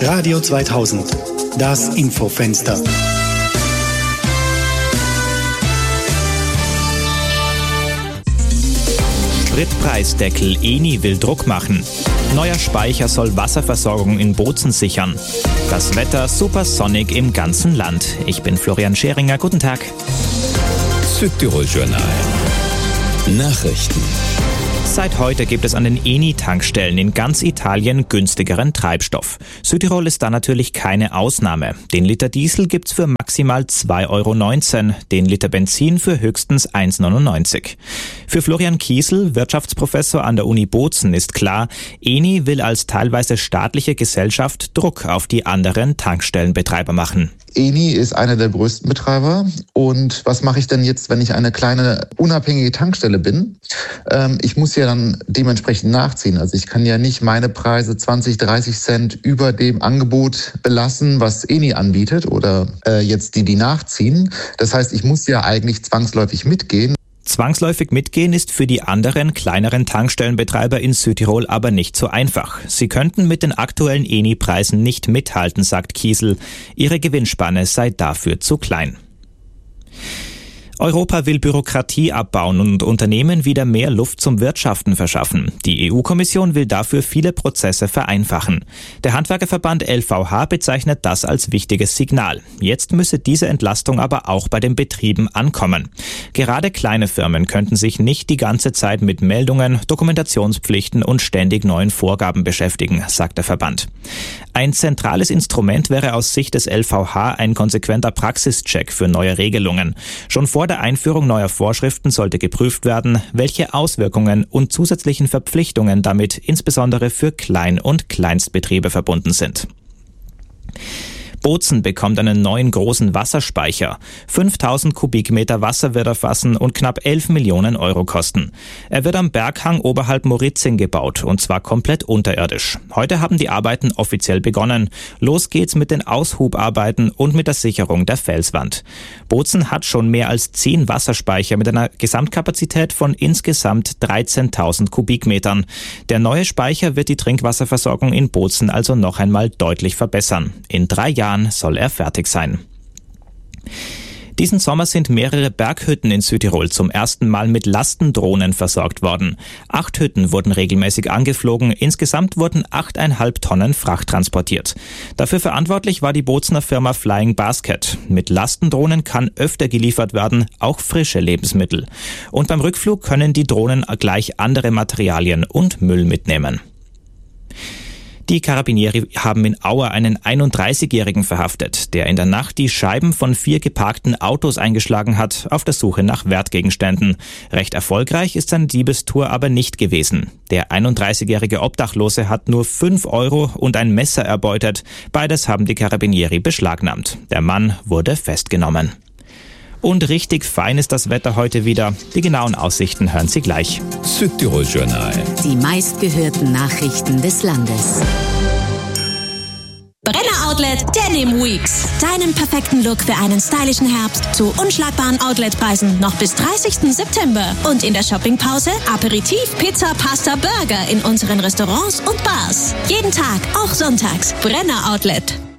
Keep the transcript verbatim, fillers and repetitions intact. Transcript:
Radio zweitausend, das Infofenster. Spritpreisdeckel, Eni will Druck machen. Neuer Speicher soll Wasserversorgung in Bozen sichern. Das Wetter supersonic im ganzen Land. Ich bin Florian Scheringer, guten Tag. Südtirol Journal. Nachrichten. Seit heute gibt es an den Eni-Tankstellen in ganz Italien günstigeren Treibstoff. Südtirol ist da natürlich keine Ausnahme. Den Liter Diesel gibt's für maximal zwei Euro neunzehn, den Liter Benzin für höchstens eins Euro neunundneunzig. Für Florian Kiesel, Wirtschaftsprofessor an der Uni Bozen, ist klar, Eni will als teilweise staatliche Gesellschaft Druck auf die anderen Tankstellenbetreiber machen. Eni ist einer der größten Betreiber. Und was mache ich denn jetzt, wenn ich eine kleine unabhängige Tankstelle bin? Ähm, ich muss ja dann dementsprechend nachziehen. Also ich kann ja nicht meine Preise zwanzig, dreißig Cent über dem Angebot belassen, was Eni anbietet oder äh, jetzt die, die nachziehen. Das heißt, ich muss ja eigentlich zwangsläufig mitgehen. Zwangsläufig mitgehen ist für die anderen, kleineren Tankstellenbetreiber in Südtirol aber nicht so einfach. Sie könnten mit den aktuellen Eni-Preisen nicht mithalten, sagt Kiesel. Ihre Gewinnspanne sei dafür zu klein. Europa will Bürokratie abbauen und Unternehmen wieder mehr Luft zum Wirtschaften verschaffen. Die E U-Kommission will dafür viele Prozesse vereinfachen. Der Handwerkerverband L V H bezeichnet das als wichtiges Signal. Jetzt müsse diese Entlastung aber auch bei den Betrieben ankommen. Gerade kleine Firmen könnten sich nicht die ganze Zeit mit Meldungen, Dokumentationspflichten und ständig neuen Vorgaben beschäftigen, sagt der Verband. Ein zentrales Instrument wäre aus Sicht des L V H ein konsequenter Praxischeck für neue Regelungen. Schon vor der Einführung neuer Vorschriften sollte geprüft werden, welche Auswirkungen und zusätzlichen Verpflichtungen damit insbesondere für Klein- und Kleinstbetriebe verbunden sind. Bozen bekommt einen neuen großen Wasserspeicher. fünftausend Kubikmeter Wasser wird er fassen und knapp elf Millionen Euro kosten. Er wird am Berghang oberhalb Moritzing gebaut, und zwar komplett unterirdisch. Heute haben die Arbeiten offiziell begonnen. Los geht's mit den Aushubarbeiten und mit der Sicherung der Felswand. Bozen hat schon mehr als zehn Wasserspeicher mit einer Gesamtkapazität von insgesamt dreizehntausend Kubikmetern. Der neue Speicher wird die Trinkwasserversorgung in Bozen also noch einmal deutlich verbessern. In drei Jahren soll er fertig sein. Diesen Sommer sind mehrere Berghütten in Südtirol zum ersten Mal mit Lastendrohnen versorgt worden. Acht Hütten wurden regelmäßig angeflogen. Insgesamt wurden achteinhalb Tonnen Fracht transportiert. Dafür verantwortlich war die Bozener Firma Flying Basket. Mit Lastendrohnen kann öfter geliefert werden, auch frische Lebensmittel. Und beim Rückflug können die Drohnen gleich andere Materialien und Müll mitnehmen. Die Carabinieri haben in Auer einen einunddreißigjährigen verhaftet, der in der Nacht die Scheiben von vier geparkten Autos eingeschlagen hat, auf der Suche nach Wertgegenständen. Recht erfolgreich ist seine Diebestour aber nicht gewesen. Der einunddreißigjährige Obdachlose hat nur fünf Euro und ein Messer erbeutet. Beides haben die Carabinieri beschlagnahmt. Der Mann wurde festgenommen. Und richtig fein ist das Wetter heute wieder. Die genauen Aussichten hören Sie gleich. Südtirol Journal. Die meistgehörten Nachrichten des Landes. Brenner Outlet Denim Weeks. Deinen perfekten Look für einen stylischen Herbst zu unschlagbaren Outletpreisen noch bis dreißigsten September. Und in der Shoppingpause Aperitif, Pizza, Pasta, Burger in unseren Restaurants und Bars. Jeden Tag, auch sonntags. Brenner Outlet.